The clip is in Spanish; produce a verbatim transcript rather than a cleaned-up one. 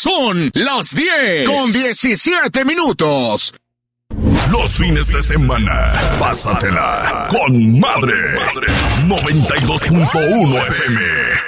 Son las diez con diecisiete minutos. Los fines de semana, pásatela con madre. noventa y dos punto uno F M.